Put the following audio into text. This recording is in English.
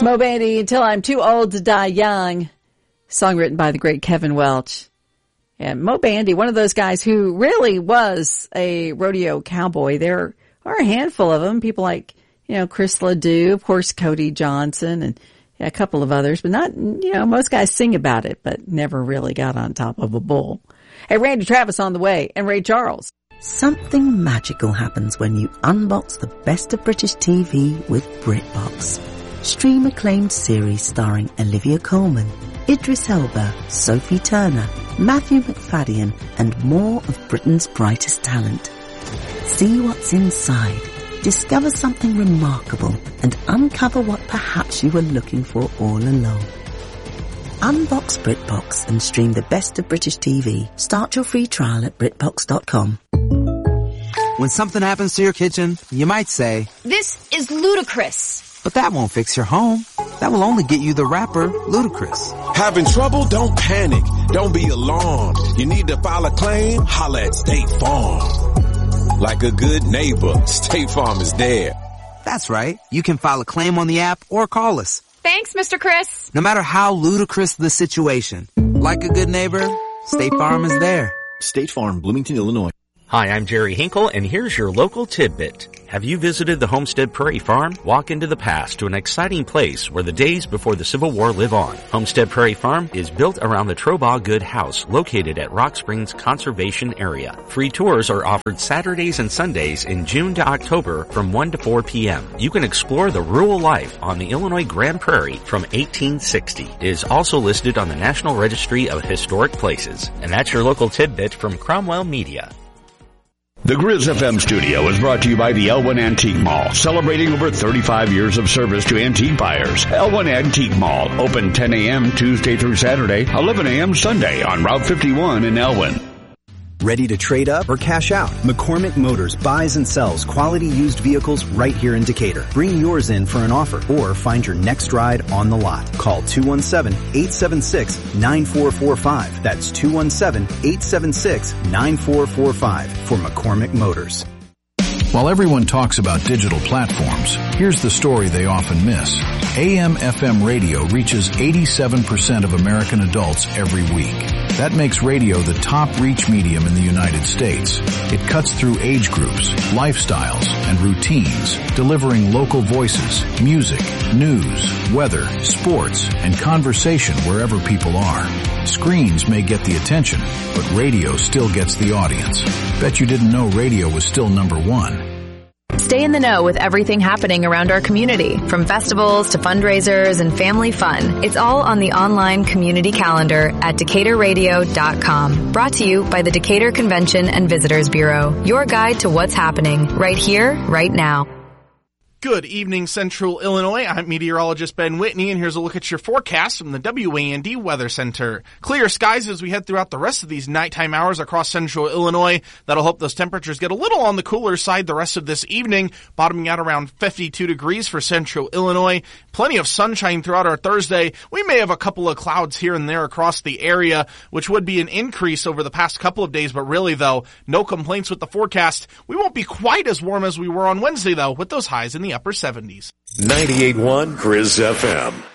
Mo Bandy, Until I'm Too Old to Die Young. Song written by the great Kevin Welch. And Mo Bandy, one of those guys who really was a rodeo cowboy. There are a handful of them. People like, Chris Ledoux, of course, Cody Johnson, and a couple of others. But not, most guys sing about it, but never really got on top of a bull. Hey, Randy Travis on the way, and Ray Charles. Something magical happens when you unbox the best of British TV with BritBox. Stream acclaimed series starring Olivia Colman, Idris Elba, Sophie Turner, Matthew McFadden, and more of Britain's brightest talent. See what's inside, discover something remarkable, and uncover what perhaps you were looking for all along. Unbox BritBox and stream the best of British TV. Start your free trial at BritBox.com. When something happens to your kitchen, you might say, "This is ludicrous." But that won't fix your home. That will only get you the rapper, Ludacris. Having trouble? Don't panic. Don't be alarmed. You need to file a claim? Holla at State Farm. Like a good neighbor, State Farm is there. That's right. You can file a claim on the app or call us. Thanks, Mr. Chris. No matter how ludicrous the situation, like a good neighbor, State Farm is there. State Farm, Bloomington, Illinois. Hi, I'm Jerry Hinkle, and here's your local tidbit. Have you visited the Homestead Prairie Farm? Walk into the past to an exciting place where the days before the Civil War live on. Homestead Prairie Farm is built around the Trobaugh Good House located at Rock Springs Conservation Area. Free tours are offered Saturdays and Sundays in June to October from 1 to 4 p.m. You can explore the rural life on the Illinois Grand Prairie from 1860. It is also listed on the National Registry of Historic Places. And that's your local tidbit from Cromwell Media. The Grizz FM studio is brought to you by the Elwyn Antique Mall, celebrating over 35 years of service to antique buyers. Elwyn Antique Mall, open 10 a.m. Tuesday through Saturday, 11 a.m. Sunday on Route 51 in Elwyn. Ready to trade up or cash out? McCormick Motors buys and sells quality used vehicles right here in Decatur. Bring yours in for an offer or find your next ride on the lot. Call 217-876-9445. That's 217-876-9445 for McCormick Motors. While everyone talks about digital platforms, here's the story they often miss. AM/FM radio reaches 87% of American adults every week. That makes radio the top reach medium in the United States. It cuts through age groups, lifestyles, and routines, delivering local voices, music, news, weather, sports, and conversation wherever people are. Screens may get the attention, but radio still gets the audience. Bet you didn't know radio was still number one. Stay in the know with everything happening around our community, from festivals to fundraisers and family fun. It's all on the online community calendar at DecaturRadio.com. Brought to you by the Decatur Convention and Visitors Bureau. Your guide to what's happening right here, right now. Good evening, Central Illinois. I'm meteorologist Ben Whitney, and here's a look at your forecast from the WAND Weather Center. Clear skies as we head throughout the rest of these nighttime hours across Central Illinois. That'll help those temperatures get a little on the cooler side the rest of this evening, bottoming out around 52 degrees for Central Illinois. Plenty of sunshine throughout our Thursday. We may have a couple of clouds here and there across the area, which would be an increase over the past couple of days, but really, though, no complaints with the forecast. We won't be quite as warm as we were on Wednesday, though, with those highs in the upper 70s. 98.1 Grizz FM.